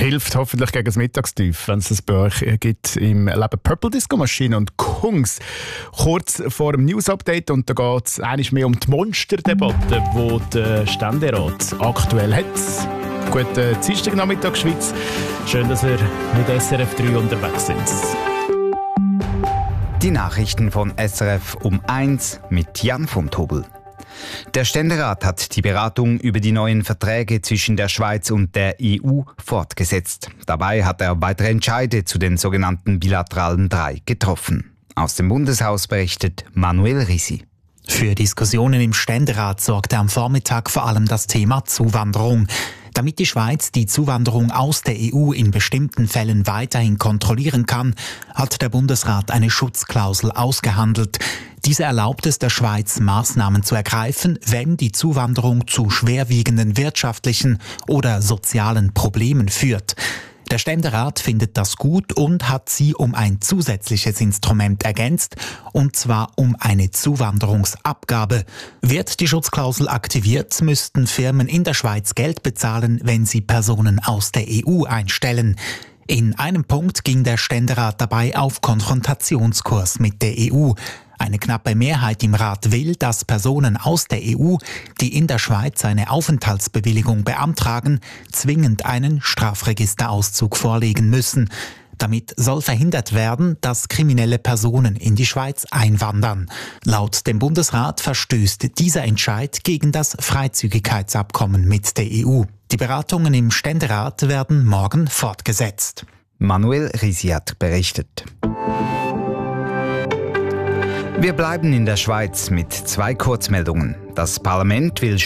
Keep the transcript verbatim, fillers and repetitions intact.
Hilft hoffentlich gegen das Mittagstief, wenn es das bei euch gibt im Leben. Purple Disco Machine und Kungs. Kurz vor dem News-Update, und da geht es eigentlich mehr um die Monsterdebatte, die der Ständerat aktuell hat. Guten Dienstagnachmittag, Schweiz. Schön, dass ihr mit S R F drei unterwegs sind. Die Nachrichten von S R F um eins mit Jan von Tobel. Der Ständerat hat die Beratung über die neuen Verträge zwischen der Schweiz und der E U fortgesetzt. Dabei hat er weitere Entscheide zu den sogenannten bilateralen drei getroffen. Aus dem Bundeshaus berichtet Manuel Risi. Für Diskussionen im Ständerat sorgte am Vormittag vor allem das Thema Zuwanderung. Damit die Schweiz die Zuwanderung aus der E U in bestimmten Fällen weiterhin kontrollieren kann, hat der Bundesrat eine Schutzklausel ausgehandelt. Diese erlaubt es der Schweiz, Maßnahmen zu ergreifen, wenn die Zuwanderung zu schwerwiegenden wirtschaftlichen oder sozialen Problemen führt. Der Ständerat findet das gut und hat sie um ein zusätzliches Instrument ergänzt, und zwar um eine Zuwanderungsabgabe. Wird die Schutzklausel aktiviert, müssten Firmen in der Schweiz Geld bezahlen, wenn sie Personen aus der E U einstellen. In einem Punkt ging der Ständerat dabei auf Konfrontationskurs mit der E U. Eine knappe Mehrheit im Rat will, dass Personen aus der E U, die in der Schweiz eine Aufenthaltsbewilligung beantragen, zwingend einen Strafregisterauszug vorlegen müssen. Damit soll verhindert werden, dass kriminelle Personen in die Schweiz einwandern. Laut dem Bundesrat verstößt dieser Entscheid gegen das Freizügigkeitsabkommen mit der E U. Die Beratungen im Ständerat werden morgen fortgesetzt. Manuel Risi hat berichtet. Wir bleiben in der Schweiz mit zwei Kurzmeldungen. Das Parlament will